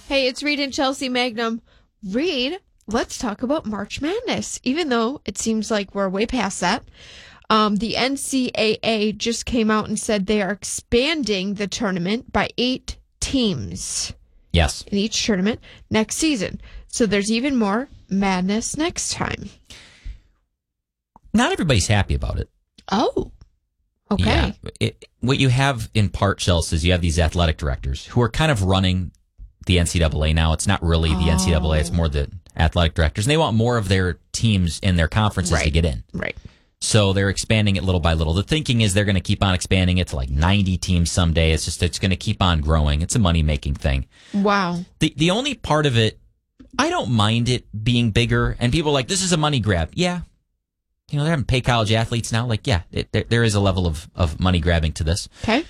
Hey, it's Reed and Chelsea Magnum. Reed, let's talk about March Madness, even though it seems like we're way past that. The NCAA just came out and said they are expanding the tournament by 8 teams. Yes. In each tournament next season. So there's even more madness next time. Not everybody's happy about it. Oh, okay. Yeah. What you have in part, Chelsea, is you have these athletic directors who are kind of running the NCAA now. It's not really the NCAA. It's more the athletic directors. And they want more of their teams in their conferences to get in. Right. So they're expanding it little by little. The thinking is they're going to keep on expanding it to like 90 teams someday. It's going to keep on growing. It's a money-making thing. Wow. The only part of it, I don't mind it being bigger. And people are like, this is a money grab. Yeah. You know, they're having to pay college athletes now. Like, yeah, there is a level of money grabbing to this. Okay.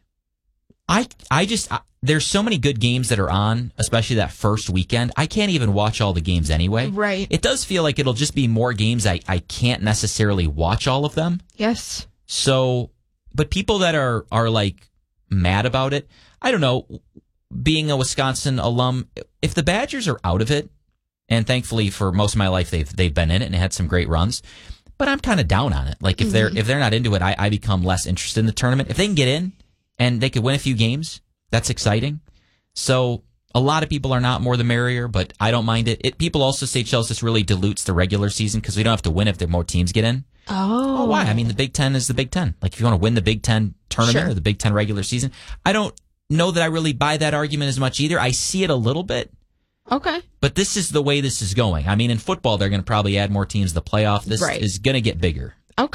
There's so many good games that are on, especially that first weekend. I can't even watch all the games anyway. Right. It does feel like it'll just be more games. I can't necessarily watch all of them. Yes. So, but people that are like mad about it, I don't know, being a Wisconsin alum, if the Badgers are out of it, and thankfully for most of my life they've been in it and had some great runs, but I'm kind of down on it. Like if they're not into it, I become less interested in the tournament. If they can get in and they could win a few games, that's exciting. So a lot of people are not, more the merrier, but I don't mind it. People also say, Chelsea, this really dilutes the regular season because we don't have to win if there more teams get in. Oh. Why? I mean, the Big Ten is the Big Ten. Like if you want to win the Big Ten tournament or the Big Ten regular season, I don't know that I really buy that argument as much either. I see it a little bit. Okay. But this is the way this is going. I mean, in football, they're going to probably add more teams to the playoff. This is going to get bigger.